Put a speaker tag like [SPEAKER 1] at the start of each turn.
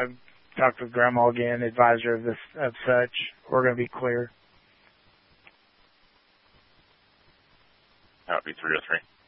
[SPEAKER 1] I've talked with Grandma again, advisor of such. We're going to be clear.
[SPEAKER 2] That would be 303.